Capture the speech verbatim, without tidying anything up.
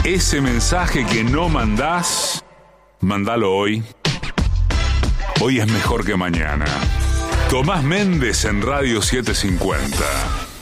Ese mensaje que no mandás, mandalo hoy. Hoy es mejor que mañana. Tomás Méndez en Radio setecientos cincuenta.